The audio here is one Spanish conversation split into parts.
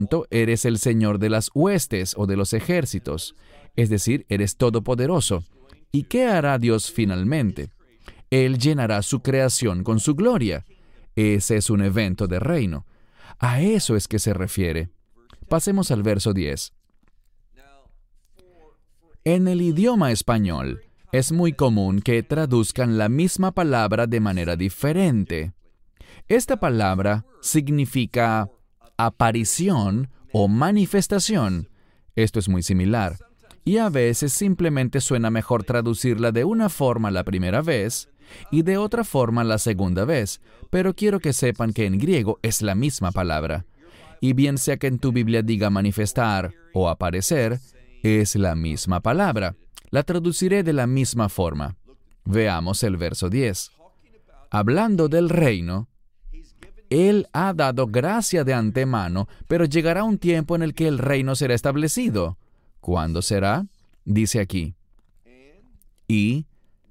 eres el Señor de las huestes o de los ejércitos. Es decir, eres todopoderoso. ¿Y qué hará Dios finalmente? Él llenará su creación con su gloria. Ese es un evento de reino. A eso es que se refiere. Pasemos al verso 10. En el idioma español, es muy común que traduzcan la misma palabra de manera diferente. Esta palabra significa aparición o manifestación. Esto es muy similar. Y a veces simplemente suena mejor traducirla de una forma la primera vez y de otra forma la segunda vez, pero quiero que sepan que en griego es la misma palabra. Y bien sea que en tu Biblia diga manifestar o aparecer, es la misma palabra. La traduciré de la misma forma. Veamos el verso 10. Hablando del reino, Él ha dado gracia de antemano, pero llegará un tiempo en el que el reino será establecido. ¿Cuándo será? Dice aquí. Y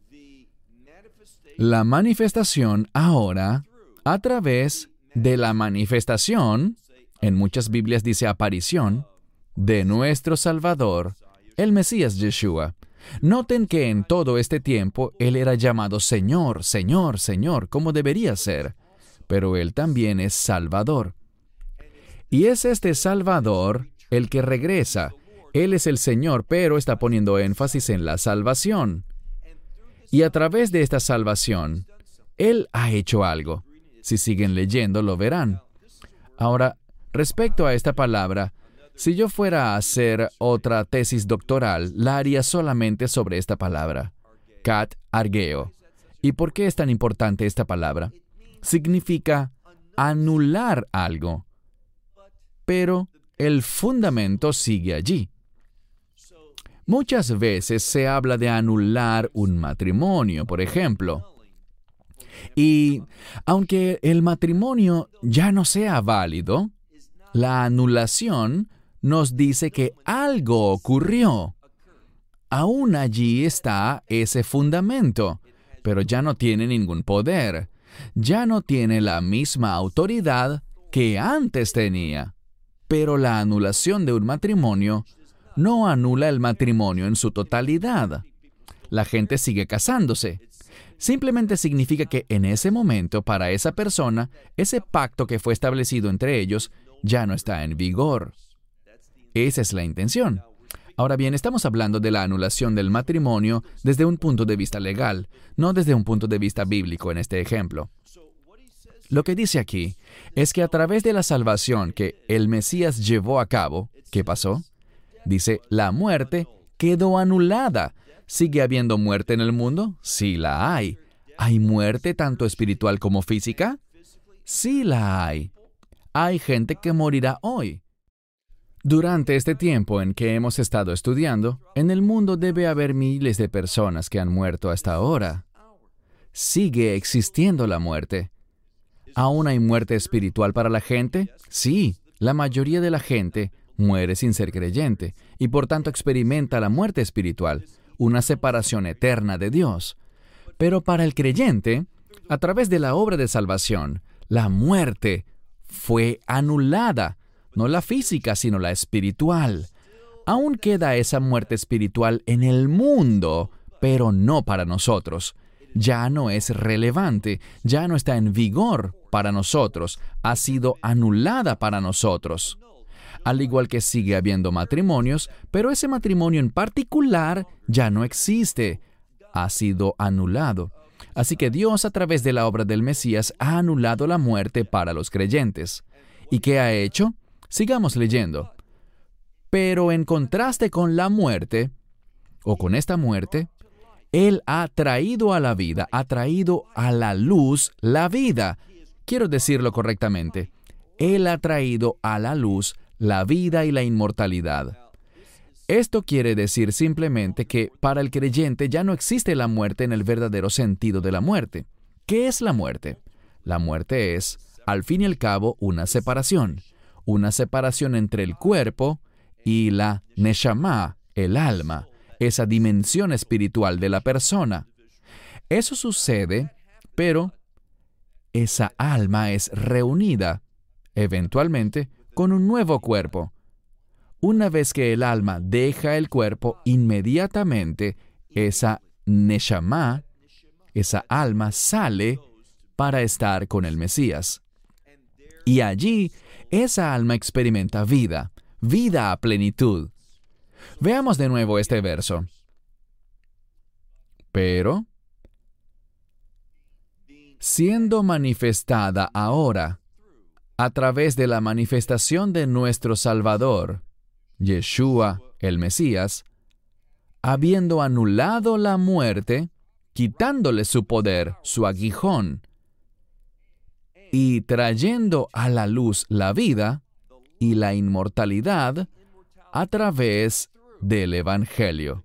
la manifestación ahora, a través de la manifestación, en muchas Biblias dice aparición, de nuestro Salvador, el Mesías Yeshua. Noten que en todo este tiempo Él era llamado Señor, Señor, Señor, como debería ser, pero Él también es Salvador. Y es este Salvador el que regresa. Él es el Señor, pero está poniendo énfasis en la salvación. Y a través de esta salvación, Él ha hecho algo. Si siguen leyendo, lo verán. Ahora, respecto a esta palabra, si yo fuera a hacer otra tesis doctoral, la haría solamente sobre esta palabra, kat argeo. ¿Y por qué es tan importante esta palabra? Significa anular algo, pero el fundamento sigue allí. Muchas veces se habla de anular un matrimonio, por ejemplo. Y aunque el matrimonio ya no sea válido, la anulación nos dice que algo ocurrió. Aún allí está ese fundamento, pero ya no tiene ningún poder. Ya no tiene la misma autoridad que antes tenía. Pero la anulación de un matrimonio no anula el matrimonio en su totalidad. La gente sigue casándose. Simplemente significa que en ese momento, para esa persona, ese pacto que fue establecido entre ellos ya no está en vigor. Esa es la intención. Ahora bien, estamos hablando de la anulación del matrimonio desde un punto de vista legal, no desde un punto de vista bíblico en este ejemplo. Lo que dice aquí es que a través de la salvación que el Mesías llevó a cabo, ¿qué pasó? Dice, la muerte quedó anulada. ¿Sigue habiendo muerte en el mundo? Sí la hay. ¿Hay muerte tanto espiritual como física? Sí la hay. Hay gente que morirá hoy. Durante este tiempo en que hemos estado estudiando, en el mundo debe haber miles de personas que han muerto hasta ahora. Sigue existiendo la muerte. ¿Aún hay muerte espiritual para la gente? Sí, la mayoría de la gente muere sin ser creyente y por tanto experimenta la muerte espiritual, una separación eterna de Dios. Pero para el creyente, a través de la obra de salvación, la muerte fue anulada. No la física, sino la espiritual. Aún queda esa muerte espiritual en el mundo, pero no para nosotros. Ya no es relevante, ya no está en vigor para nosotros, ha sido anulada para nosotros. Al igual que sigue habiendo matrimonios, pero ese matrimonio en particular ya no existe, ha sido anulado. Así que Dios, a través de la obra del Mesías, ha anulado la muerte para los creyentes. ¿Y qué ha hecho? Sigamos leyendo. Pero en contraste con la muerte, o con esta muerte, Él ha traído a la vida, ha traído a la luz la vida. Quiero decirlo correctamente. Él ha traído a la luz la vida y la inmortalidad. Esto quiere decir simplemente que para el creyente ya no existe la muerte en el verdadero sentido de la muerte. ¿Qué es la muerte? La muerte es, al fin y al cabo, una separación entre el cuerpo y la neshama, el alma, esa dimensión espiritual de la persona. Eso sucede, pero esa alma es reunida, eventualmente, con un nuevo cuerpo. Una vez que el alma deja el cuerpo, inmediatamente esa neshama, esa alma, sale para estar con el Mesías. Y allí, esa alma experimenta vida, vida a plenitud. Veamos de nuevo este verso. Pero, siendo manifestada ahora, a través de la manifestación de nuestro Salvador, Yeshua, el Mesías, habiendo anulado la muerte, quitándole su poder, su aguijón, y trayendo a la luz la vida y la inmortalidad a través del Evangelio.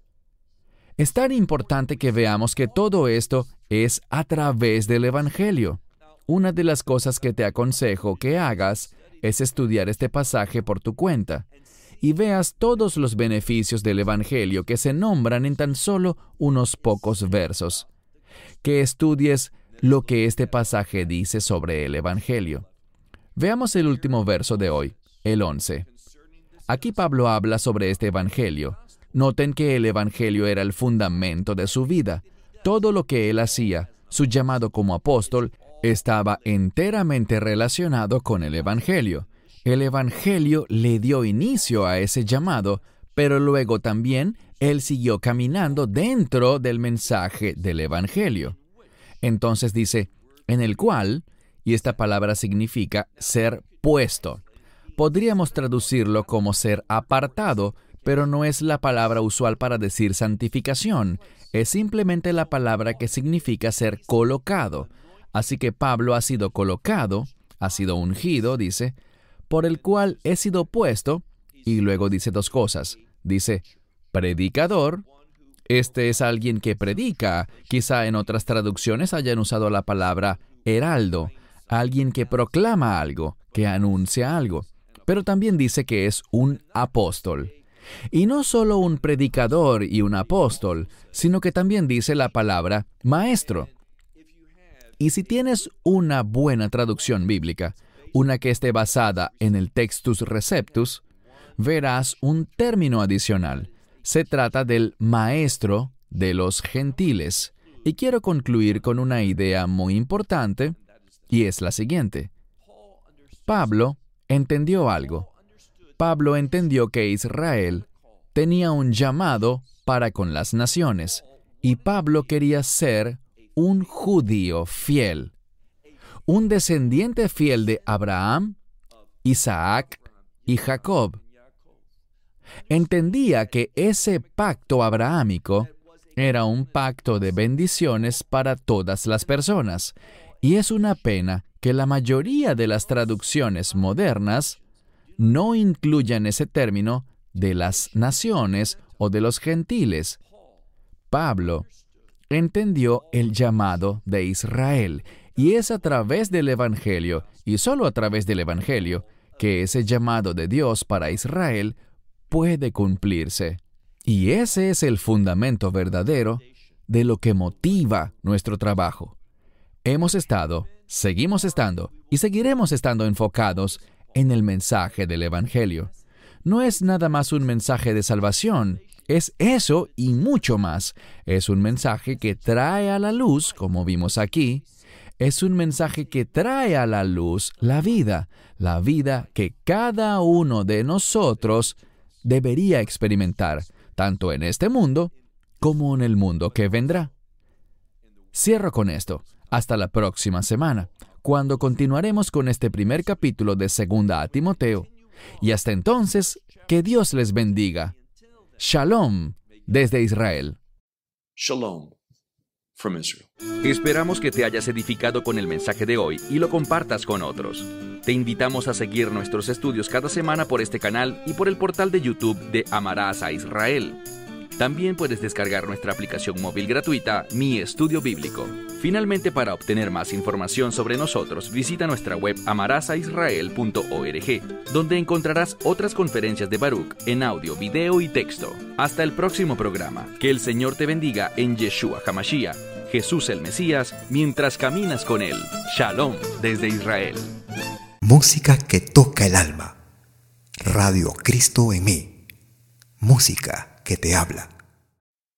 Es tan importante que veamos que todo esto es a través del Evangelio. Una de las cosas que te aconsejo que hagas es estudiar este pasaje por tu cuenta y veas todos los beneficios del Evangelio que se nombran en tan solo unos pocos versos. Que estudies lo que este pasaje dice sobre el Evangelio. Veamos el último verso de hoy, el 11. Aquí Pablo habla sobre este Evangelio. Noten que el Evangelio era el fundamento de su vida. Todo lo que él hacía, su llamado como apóstol, estaba enteramente relacionado con el Evangelio. El Evangelio le dio inicio a ese llamado, pero luego también él siguió caminando dentro del mensaje del Evangelio. Entonces dice, en el cual, y esta palabra significa ser puesto. Podríamos traducirlo como ser apartado, pero no es la palabra usual para decir santificación. Es simplemente la palabra que significa ser colocado. Así que Pablo ha sido colocado, ha sido ungido, dice, por el cual he sido puesto, y luego dice dos cosas. Dice, predicador. Este es alguien que predica. Quizá en otras traducciones hayan usado la palabra heraldo, alguien que proclama algo, que anuncia algo. Pero también dice que es un apóstol. Y no solo un predicador y un apóstol, sino que también dice la palabra maestro. Y si tienes una buena traducción bíblica, una que esté basada en el Textus Receptus, verás un término adicional. Se trata del maestro de los gentiles. Y quiero concluir con una idea muy importante, y es la siguiente. Pablo entendió algo. Pablo entendió que Israel tenía un llamado para con las naciones, y Pablo quería ser un judío fiel, un descendiente fiel de Abraham, Isaac y Jacob. Entendía que ese pacto abrahámico era un pacto de bendiciones para todas las personas, y es una pena que la mayoría de las traducciones modernas no incluyan ese término de las naciones o de los gentiles. Pablo entendió el llamado de Israel, y es a través del Evangelio, y solo a través del Evangelio, que ese llamado de Dios para Israel puede cumplirse. Y ese es el fundamento verdadero de lo que motiva nuestro trabajo. Hemos estado, seguimos estando y seguiremos estando enfocados en el mensaje del Evangelio. No es nada más un mensaje de salvación, es eso y mucho más. Es un mensaje que trae a la luz, como vimos aquí. Es un mensaje que trae a la luz la vida que cada uno de nosotros debería experimentar, tanto en este mundo como en el mundo que vendrá. Cierro con esto. Hasta la próxima semana, cuando continuaremos con este primer capítulo de 2 a Timoteo. Y hasta entonces, que Dios les bendiga. Shalom desde Israel. Shalom from Israel. Esperamos que te hayas edificado con el mensaje de hoy y lo compartas con otros. Te invitamos a seguir nuestros estudios cada semana por este canal y por el portal de YouTube de Amarás a Israel. También puedes descargar nuestra aplicación móvil gratuita, Mi Estudio Bíblico. Finalmente, para obtener más información sobre nosotros, visita nuestra web amarasaisrael.org, donde encontrarás otras conferencias de Baruch en audio, video y texto. Hasta el próximo programa. Que el Señor te bendiga en Yeshua HaMashiach, Jesús el Mesías, mientras caminas con Él. Shalom desde Israel. Música que toca el alma. Radio Cristo en mí. Música que te habla.